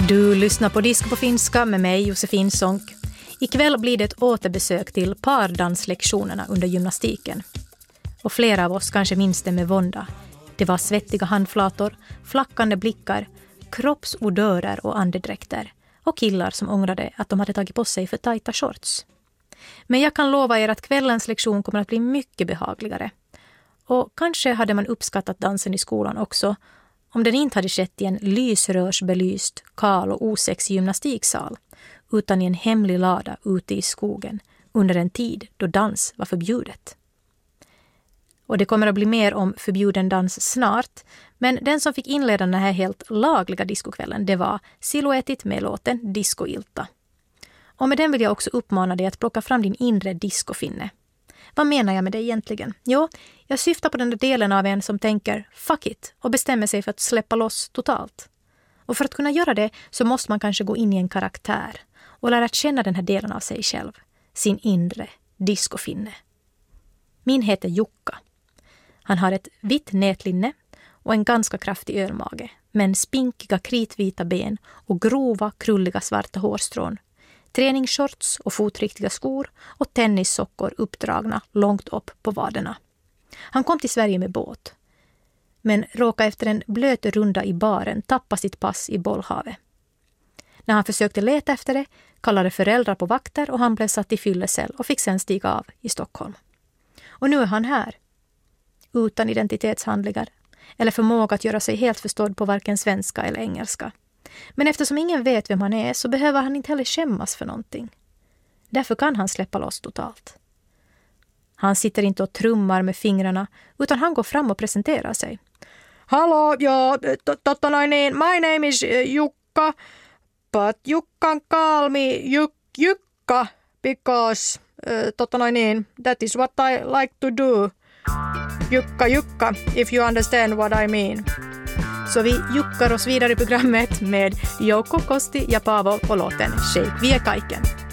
Du lyssnar på Disco på finska med mig, Josefin Sonck. Ikväll blir det ett återbesök till pardanslektionerna under gymnastiken. Och flera av oss kanske minns det med vånda. Det var svettiga handflator, flackande blickar, kroppsodörer och andedräkter. Och killar som ångrade att de hade tagit på sig för tajta shorts. Men jag kan lova er att kvällens lektion kommer att bli mycket behagligare. Och kanske hade man uppskattat dansen i skolan också om den inte hade skett i en lysrörsbelyst, kal och osexig gymnastiksal utan i en hemlig lada ute i skogen under en tid då dans var förbjudet. Och det kommer att bli mer om förbjuden dans snart, men den som fick inleda den här helt lagliga diskokvällen, det var Silhouettit med låten Disco-Ilta. Och med den vill jag också uppmana dig att plocka fram din inre discofinne. Vad menar jag med det egentligen? Jo, jag syftar på den där delen av en som tänker fuck it och bestämmer sig för att släppa loss totalt. Och för att kunna göra det så måste man kanske gå in i en karaktär och lära känna den här delen av sig själv, sin inre discofinne. Min heter Jukka. Han har ett vitt nätlinne och en ganska kraftig ölmage, men spinkiga kritvita ben och grova krulliga svarta hårstrån. Träningsshorts och fotriktiga skor och tennissockor uppdragna långt upp på vaderna. Han kom till Sverige med båt, men råkade efter en blöt runda i baren tappa sitt pass i bollhavet. När han försökte leta efter det kallade föräldrar på vakter och han blev satt i fyllecell och fick sen stiga av i Stockholm. Och nu är han här, utan identitetshandlingar eller förmåga att göra sig helt förstådd på varken svenska eller engelska. Men eftersom ingen vet vem han är så behöver han inte heller skämmas för någonting. Därför kan han släppa loss totalt. Han sitter inte och trummar med fingrarna utan han går fram och presenterar sig. Hallå, my name is Jukka, but you can call me Jukka because that is what I like to do. Jukka, if you understand what I mean. Så vi juckar oss vidare i programmet med Jouko Kosti ja Paavo och låten Shake via kaiken.